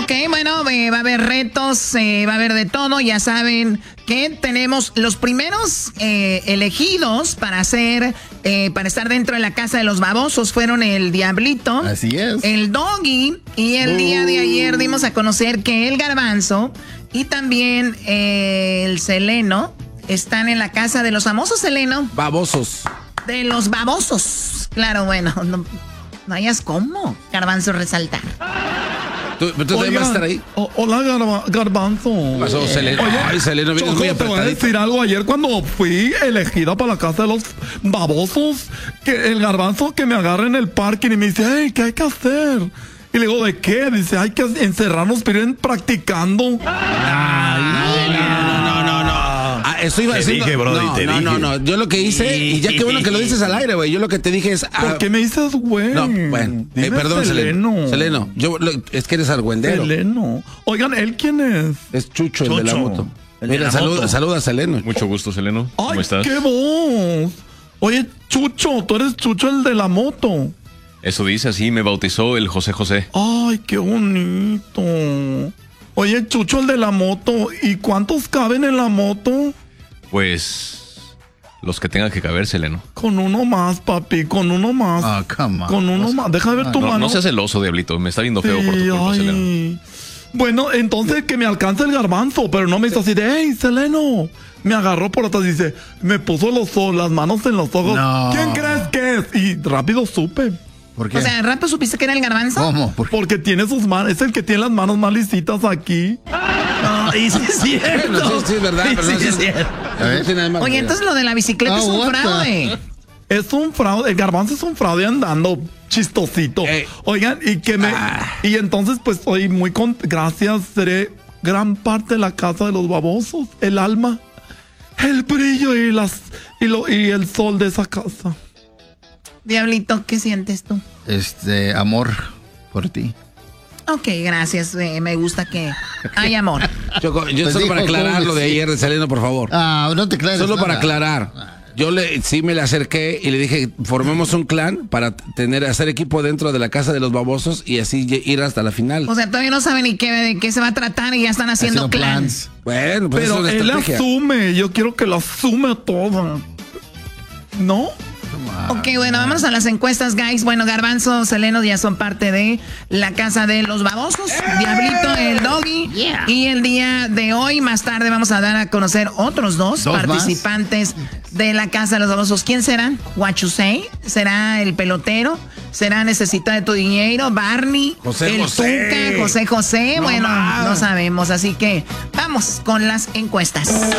Ok, bueno, va a haber retos, va a haber de todo. Ya saben que tenemos los primeros elegidos para estar dentro de la casa de los babosos. Fueron el Diablito. Así es. El Doggy. Y el día de ayer dimos a conocer que el Garbanzo y también el Seleno están en la casa de los famosos, Seleno. Babosos. De los babosos. Claro, bueno, no hayas cómo, Garbanzo, resaltar. ¿Tú también vas a estar ahí? Hola, Garbanzo. Pasó, Seleno. Ay, Seleno, vienes muy te voy a decir algo. Ayer cuando fui elegida para la casa de los babosos, que el Garbanzo que me agarra en el parking y me dice, hey, ¿qué hay que hacer? Y le digo, ¿de qué? Dice, hay que encerrarnos, pero ir practicando. Eso iba a decir. Te dije, Brody, no. Yo lo que hice, y ya qué bueno que lo dices al aire, güey. Yo lo que te dije es. ¿Por qué me dices, güey? No, bueno. Perdón, Seleno. Seleno. Es que eres argüendero. Seleno. Oigan, ¿él quién es? Es Chucho, el de la moto. Mira, saluda a Seleno. Mucho gusto, Seleno. ¿Cómo estás? ¡Qué voz! Oye, Chucho, tú eres Chucho, el de la moto. Eso dice, así me bautizó el José José. ¡Ay, qué bonito! Oye, Chucho, el de la moto, ¿y cuántos caben en la moto? Pues los que tengan que caber, Seleno. Con uno más, papi, con uno más. Ah, come on. Con uno más. Deja de ver tu mano. No seas celoso, Diablito. Me está viendo feo por tu culpa, Seleno. Bueno, entonces que me alcance el Garbanzo, pero no me hizo así de, hey, Seleno. Me agarró por atrás y dice, me puso las manos en los ojos. No. ¿Quién crees que es? Y rápido supe. ¿Por qué? O sea, ¿rápido supiste que era el Garbanzo? ¿Cómo? Porque tiene sus manos, es el que tiene las manos más lisitas aquí. No, y sí es cierto. Sí, es verdad. Sí, pero sí es cierto. Oye, entonces lo de la bicicleta es un fraude. Es un fraude, el Garbanzo es un fraude andando chistosito. Oigan, y entonces pues estoy muy gracias, seré gran parte de la casa de los babosos, el alma, el brillo y el sol de esa casa. Diablito, ¿qué sientes tú? Amor por ti. Ok, gracias. Me gusta que hay amor. Yo solo para aclarar lo de ayer de Seleno, por favor. No te aclares. Solo para aclarar. Yo sí me le acerqué y le dije, formemos un clan para hacer equipo dentro de la casa de los babosos y así ir hasta la final. O sea, todavía no saben ni de qué se va a tratar y ya están haciendo clans. Bueno, pues pero eso es él estrategia. asume, yo quiero que lo asume todo. ¿No? Ok, bueno, vamos a las encuestas, guys. Bueno, Garbanzo, Seleno ya son parte de la casa de los babosos. Diablito, el Doggy. Y el día de hoy, más tarde, vamos a dar a conocer otros dos participantes de la casa de los babosos. ¿Quién serán? What you say? ¿Será el pelotero? ¿Será Necesita de tu dinero? ¿Barney? ¿El Tuca? ¿José José? Bueno, no sabemos. Así que vamos con las encuestas.